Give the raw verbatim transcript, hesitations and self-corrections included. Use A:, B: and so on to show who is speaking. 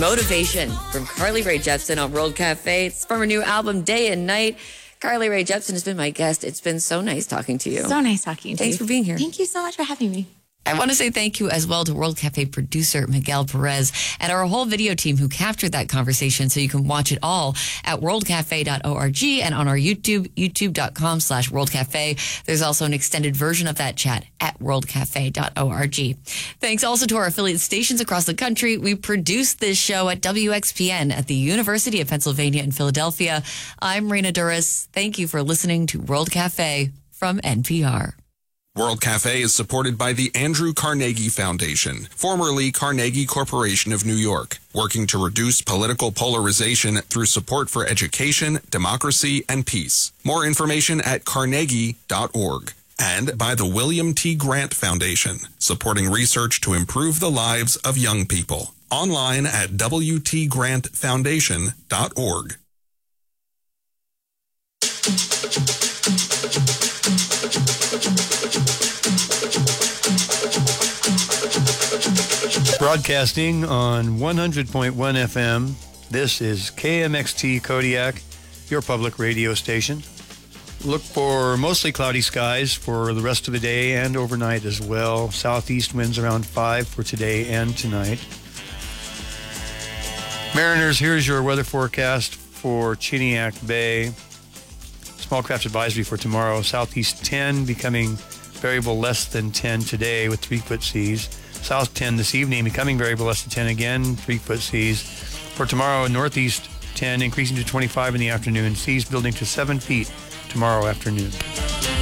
A: Motivation from Carly Rae Jepsen on World Cafe. It's from her new album, Day and Night. Carly Rae Jepsen has been my guest. It's been so nice talking to you.
B: So nice talking to you.
A: Thanks for being here.
B: Thank you so much for having me.
A: I want to say thank you as well to World Cafe producer Miguel Perez and our whole video team who captured that conversation, so you can watch it all at world cafe dot org and on our YouTube, youtube.com slash worldcafe. There's also an extended version of that chat at world cafe dot org. Thanks also to our affiliate stations across the country. We produce this show at W X P N at the University of Pennsylvania in Philadelphia. I'm Rena Duras. Thank you for listening to World Cafe from N P R.
C: World Cafe is supported by the Andrew Carnegie Foundation, formerly Carnegie Corporation of New York, working to reduce political polarization through support for education, democracy, and peace. More information at carnegie dot org. And by the William T. Grant Foundation, supporting research to improve the lives of young people. Online at w t grant foundation dot org.
D: Broadcasting on one hundred point one F M, this is K M X T Kodiak, your public radio station. Look for mostly cloudy skies for the rest of the day and overnight as well. Southeast winds around five for today and tonight. Mariners, here's your weather forecast for Chiniac Bay. Small craft advisory for tomorrow. Southeast ten, becoming variable less than ten today with three-foot seas. South ten this evening, becoming variable less than ten again, three-foot seas. For tomorrow, northeast ten, increasing to twenty-five in the afternoon. Seas building to seven feet tomorrow afternoon.